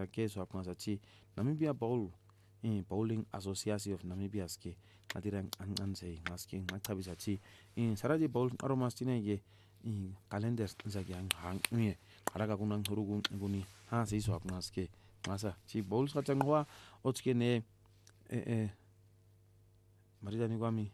ke so apna sachi Namibia Bowling Association of Namibia ske ngatirang an sei ngaske ngachabisa chi saraji bowl aromas tinege calendar nzaki hang uye haraka kunang hurugun nguni ha sei so apna ske masa chi bowls kachangwa otske ne marida ni kwami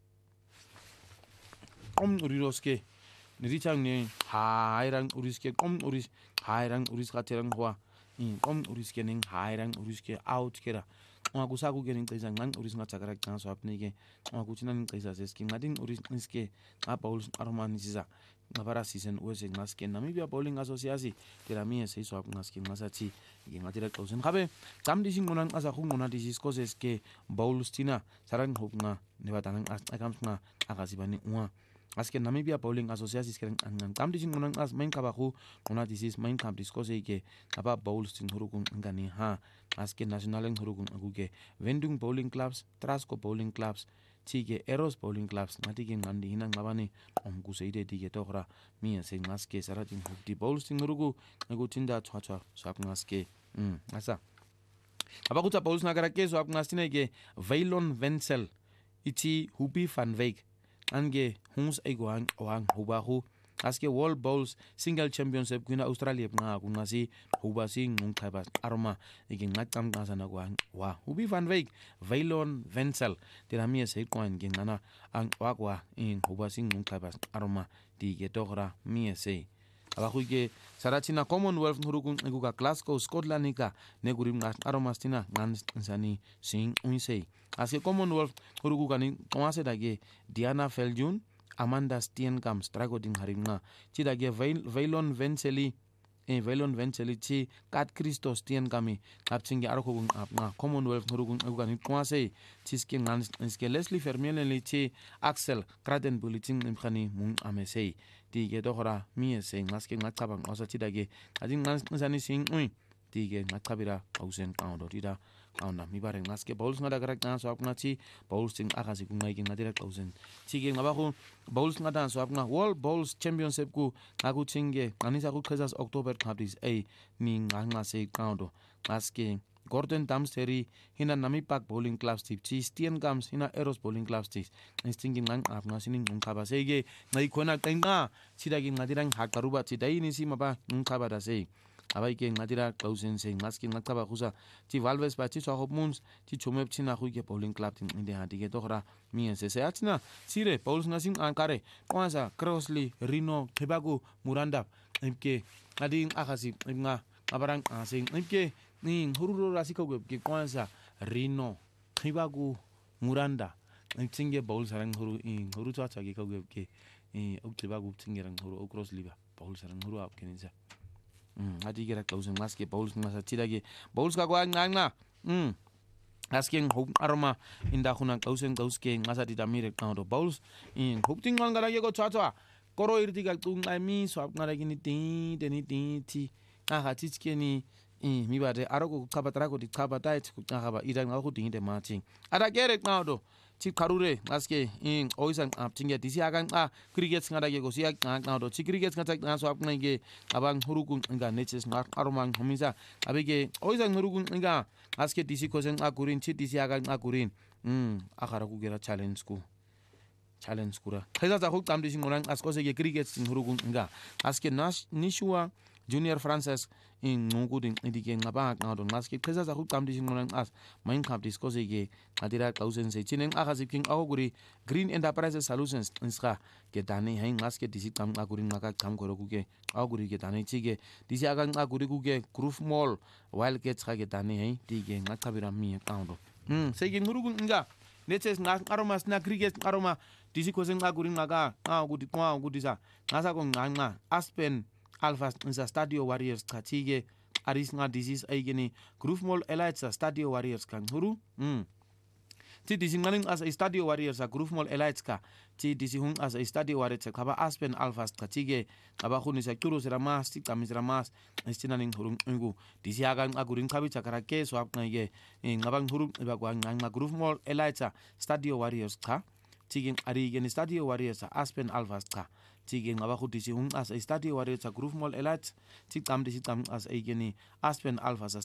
uriroske nirichang ne hairang uriske uris hairang uris katerang hwa uriske ning hairang uriske out kera ngaku saku gening tesa ngan uris ngachakara kan so apnege ngaku chinan tesa seski ngading uris niske bowls aromani sisa ngabara season wese ngaske Namibia Bowling Association terami sei so ngaske ngasachi ngatira kausen khabe tamdi singonan asa khungona disis causes ke bowls tina sarang hopnga nebatanang akam nga akasibani uwa aske Namibia Bowling Association skeren angan tamdi singonan as main kabahu ona disis main camp discuss ke aba bowls tin hurukun ngani ha aske national hurukun aguke Vendung Bowling Clubs Trasco Bowling Clubs tige Eros Bowling Clubs ngatike ngandi hinang ngabani omkuseide tige tohra mia se ngaske saratin hukti bowls tin huruku ngutinda chwa swap ngaske asa abakuta bowls nagara ke swap ngastine ke Veilon Wenzel ichi Hubi van Wyk ange huns egwang wang hubahu aske World Bowls Single Championship kuna Australia nga kunasi hubasi ngkhaba aroma iging ngakam ngasana wa Hubi van Wyk Veilon Wenzel tirami se kwan ngana ang wakwa in hubasi ngkhaba aroma di getogra mi se abahuike sarachina Commonwealth hurukun eguka Glasgow Scotland nika negurim aroma stina ngansani sing unsei aske Commonwealth huruku kani kwase dage Diana Feljun Amanda Steenkamp stragoding haringa chidage Veilon Venceli chi Kat Christo Steenkami kapchingi arokung apna Commonwealth hurukun agani kwase chiske nganske Leslie Vermeulen chi Axel Kraden bulletin imkhani mung amesei tige dohora mi se ngaske ngachabang osa chidage ading ngansani sing tige ngachabira ausen kaundo tida kauna mi bare ngaske bowls ngada garak na so apna chi bowls sing akasi kungai ki ngadira ausen chige ngabahu bowls ngada so apna World Bowls Championship ku aku chinge anisa ku khazas October khabis ni nganga se kaundo ngaske Gordon Damseri hina Namipak Bowling Club tip chi Steenkamp hina Eros Bowling Club tip instingi ngang apna sining ngkhaba sege ngai khona kainga chidagi ngadirang hakaruba chidai ni simaba ngkhaba da sei abaike ngadira klausen se ngaski ngakaba khusa chi Valves ba chi Sohopmuns chi Chomep china khuike Bowling Club tin inde hadige tohra mi se achna sire bowls ngasing ankare kwasa Crossley Rino Kebagu Muranda mk ading akasi nga abarang asing mk ning hururo rasiko ke kwasa Rino Kebagu Muranda mchinge bowls sarang huru chacha ke ke Kebagu chingerang huru Crossley ba bowls sarang huru ap kenisa adigera kausen maske bowls ngasa chidage bowls ka kwa nganga asking hope aroma inda khuna kausen kauske ngasa ditamire kaundo bowls hopting ngala ge ko chacha koro irtiga tunga mi swap ngara gini ti aha chichkeni mi bade aroko kabatra ko dikabata it ngaba ida ngako dingide matching ada gere kaundo chi karure aske oisan aptinge disi agang cricket ngada ge gosia ngado chi cricket ngata ngaso apna ge abang hurukun nga neches ngar aromang homisa abege oisan hurukun nga aske disi kosen akurin chi disi agang akurin akara ku gera challenge kura kheza za huk tam disi ngorang askose ge cricket sing hurukun nga aske nishua Junior Francis nguding idige ngaba ngado ngaske kheza za huk tam disi ngorang as main cup discourse ge adira kausen se chinen akasiking aguri Green Enterprises Solutions inska ke dane hai ngaske disi kam agurin ngaka kam koro kuge aguri ke dane chige disi agang aguri kuge Groove Mall Wildcats ke dane hai dige ngakabira mi kaundo sege ngurugun nga neches ngaromas na cricket aroma disi kosen agurin ngaka agudi sa ngasa ko nganga Aspen Alpha insa Stadio Warriors kachige aris nga disease aigeni Groove Mall Elites Stadio Warriors kan huru ti disi ngaling as a Stadio Warriors Groove Mall Elites ka ti disi hung as a Stadio Warriors kaba Aspen Alphas kachige aba khuni sa kuro seramas ti kamisramas istinaning hurung ngu disi agang agurin kabi chakara ke swap ngage ngabang hurung ibagwa nganga Groove Mall Elites Stadio Warriors ka tigin ari gen Stadio Warriors Aspen Alphas ka tigin ngaba khudisi hung as a Stadio Warriors Groove Mall Elites ti kam disi kam as a geni Aspen Alphas